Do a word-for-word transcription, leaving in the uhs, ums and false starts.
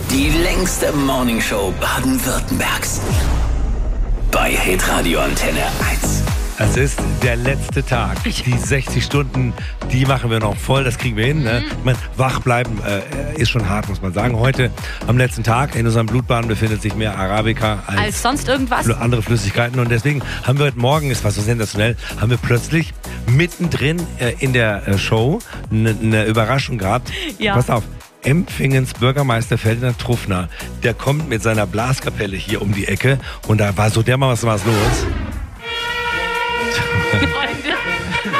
Die längste Morningshow Baden-Württembergs. Bei Hitradio Antenne eins. Es ist der letzte Tag. Die sechzig Stunden, die machen wir noch voll. Das kriegen wir hin. Ne? Ich meine, wach bleiben äh, ist schon hart, muss man sagen. Heute am letzten Tag in unserem Blutbahn befindet sich mehr Arabica als, als sonst irgendwas. Andere Flüssigkeiten. Und deswegen haben wir heute Morgen, ist was so sensationell, haben wir plötzlich mittendrin äh, in der äh, Show eine ne Überraschung gehabt. Ja. Pass auf. Empfingens Bürgermeister Ferdinand Truffner, der kommt mit seiner Blaskapelle hier um die Ecke und da war so dermaßen was los.